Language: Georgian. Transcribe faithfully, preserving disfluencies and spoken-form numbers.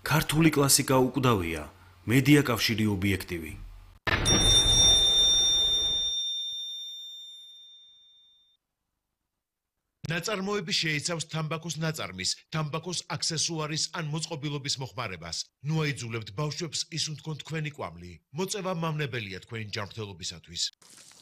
ქართული კლასიკა უკვდავია, მედია კავშირი ობიექტივი. ნაწარმოები შეიცავს თამბაქოს ნაწარმის, თამბაქოს აქსესუარის ან მოწყობილობის მოხმარებას. ნუ აიძულებთ ბავშვებს ისუნთქონ თქვენი კვამლი. მოწევა მავნებელია თქვენი ჯანმრთელობისათვის.